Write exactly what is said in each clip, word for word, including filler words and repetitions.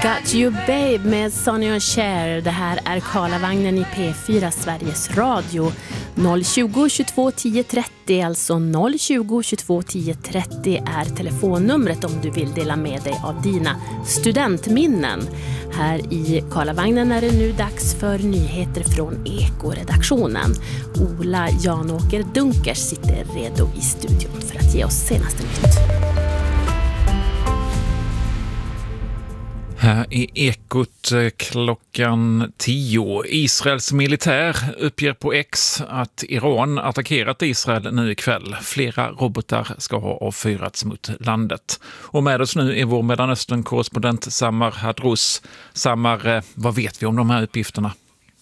Got You Babe med Sonny och Cher. Det här är Karlavagnen i P fyra Sveriges Radio. noll tjugo, tjugotvå, tio, trettio, alltså noll tjugo, tjugotvå, tio, trettio är telefonnumret om du vill dela med dig av dina studentminnen. Här i Karlavagnen är det nu dags för nyheter från Eko-redaktionen. Ola Janåker Dunkers sitter redo i studion för att ge oss senaste nytt. Här i Ekot klockan tio. Israels militär uppger på X att Iran attackerat Israel nu ikväll. Flera robotar ska ha avfyrats mot landet. Och med oss nu är vår Mellanöstern-korrespondent Samar Hadrous. Samar, vad vet vi om de här uppgifterna?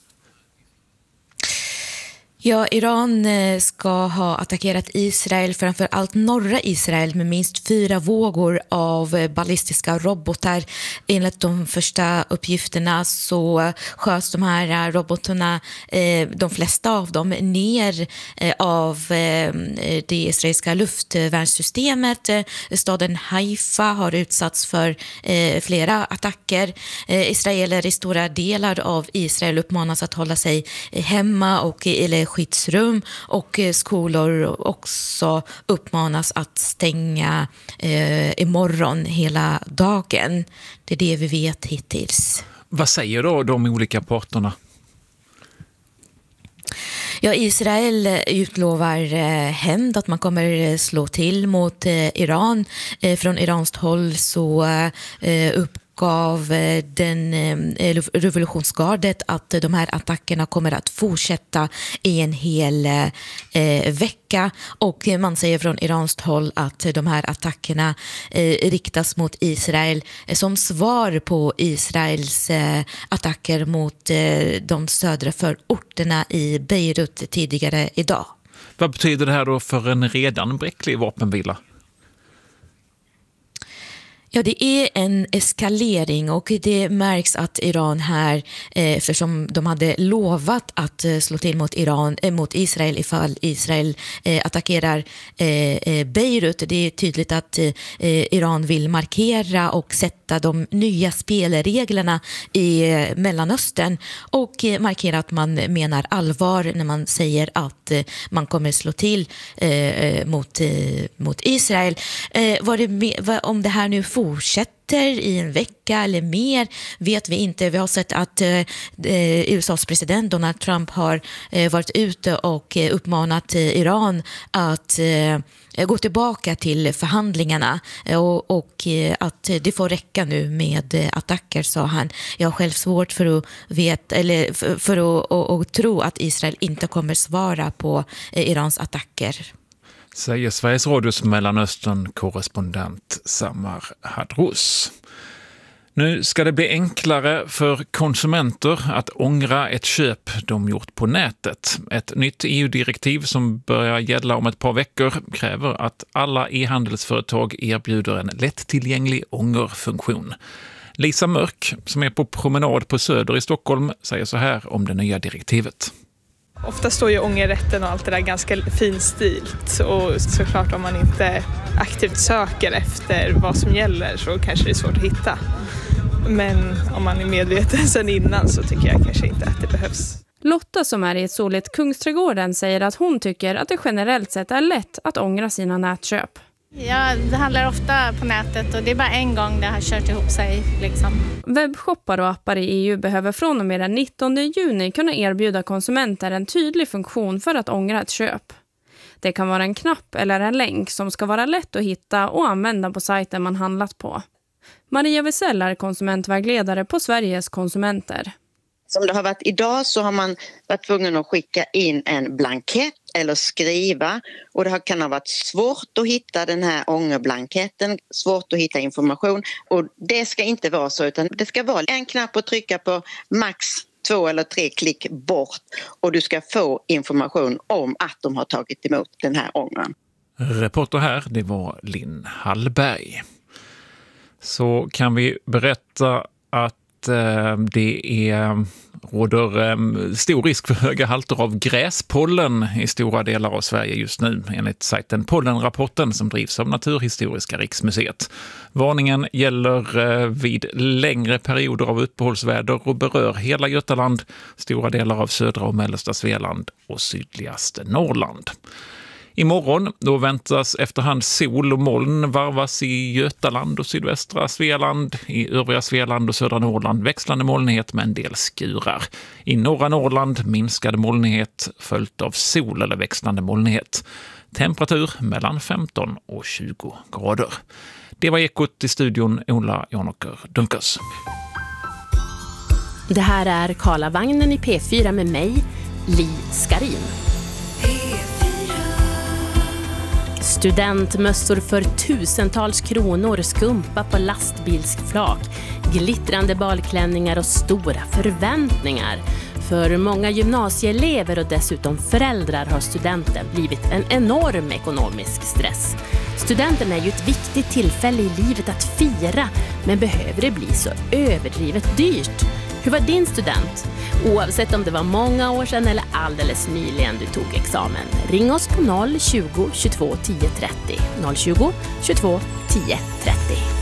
Ja, Iran ska ha attackerat Israel, framför allt norra Israel, med minst fyra vågor av ballistiska robotar. Enligt de första uppgifterna så sköts de här robotarna, de flesta av dem, ner av det israeliska luftvärnssystemet. Staden Haifa har utsatts för flera attacker. Israeler i stora delar av Israel uppmanas att hålla sig hemma och eller skyddsrum, och skolor också uppmanas att stänga eh, imorgon hela dagen. Det är det vi vet hittills. Vad säger då de olika parterna? Ja, Israel utlovar eh, hämnd, att man kommer slå till mot eh, Iran. Eh, från iranskt håll så eh, upp av den eh, revolutionsgardet att de här attackerna kommer att fortsätta i en hel eh, vecka, och man säger från iranskt håll att de här attackerna eh, riktas mot Israel eh, som svar på Israels eh, attacker mot eh, de södra förorterna i Beirut tidigare idag. Vad betyder det här då för en redan bräcklig vapenvila? Ja, det är en eskalering, och det märks att Iran här, eftersom de hade lovat att slå till mot Iran, mot Israel ifall Israel attackerar Beirut. Det är tydligt att Iran vill markera och sätta de nya spelreglerna i Mellanöstern, och markera att man menar allvar när man säger att man kommer slå till mot, mot Israel. Vad det, vad, om det här nu fortsätter i en vecka eller mer vet vi inte. Vi har sett att eh, U S A:s president Donald Trump har eh, varit ute och eh, uppmanat eh, Iran att eh, gå tillbaka till förhandlingarna, eh, och, och eh, att det får räcka nu med eh, attacker, sa han. Jag har själv svårt för att veta, eller för, för att och, och tro att Israel inte kommer svara på eh, Irans attacker. Säger Sveriges Radios Mellanöstern-korrespondent Samar Hadrous. Nu ska det bli enklare för konsumenter att ångra ett köp de gjort på nätet. Ett nytt E U-direktiv som börjar gälla om ett par veckor kräver att alla e-handelsföretag erbjuder en lättillgänglig ångerfunktion. Lisa Mörk, som är på promenad på Söder i Stockholm, säger så här om det nya direktivet. Ofta står ju ångerrätten och allt det där ganska finstilt, och såklart om man inte aktivt söker efter vad som gäller så kanske det är svårt att hitta. Men om man är medveten sedan innan så tycker jag kanske inte att det behövs. Lotta, som är i ett soligt Kungsträdgården, säger att hon tycker att det generellt sett är lätt att ångra sina nätköp. Ja, det handlar ofta på nätet och det är bara en gång det har kört ihop sig. Liksom. Webbshoppar och appar i E U behöver från och med den nittonde juni kunna erbjuda konsumenter en tydlig funktion för att ångra ett köp. Det kan vara en knapp eller en länk som ska vara lätt att hitta och använda på sajten man handlat på. Maria Wissell är konsumentvägledare på Sveriges konsumenter. Som det har varit idag så har man varit tvungen att skicka in en blankett eller skriva, och det kan ha varit svårt att hitta den här ångerblanketten, svårt att hitta information, och det ska inte vara så, utan det ska vara en knapp att trycka på, max två eller tre klick bort, och du ska få information om att de har tagit emot den här ångern. Reporter här, det var Linn Hallberg. Så kan vi berätta att att eh, det är, råder eh, stor risk för höga halter av gräspollen i stora delar av Sverige just nu, enligt sajten Pollenrapporten som drivs av Naturhistoriska riksmuseet. Varningen gäller eh, vid längre perioder av uppehållsväder och berör hela Götaland, stora delar av södra och mellersta Svealand och sydligaste Norrland. Imorgon då väntas efterhand sol och moln varvas i Götaland och sydvästra Svealand, i övriga Svealand och södra Norrland växlande molnighet med en del skurar. I norra Norrland minskad molnighet följt av sol eller växlande molnighet. Temperatur mellan femton och tjugo grader. Det var Ekot i studion, Ola Jonoker Dunkers. Det här är Karlavagnen i P fyra med mig, Li Skarin. Studentmössor för tusentals kronor, skumpa på lastbilsflak, glittrande balklänningar och stora förväntningar. För många gymnasieelever och dessutom föräldrar har studenten blivit en enorm ekonomisk stress. Studenten är ju ett viktigt tillfälle i livet att fira, men behöver det bli så överdrivet dyrt? Hur var din student? Oavsett om det var många år sedan eller alldeles nyligen du tog examen. Ring oss på noll tjugo tjugotvå tio trettio. noll tjugo tjugotvå tio trettio.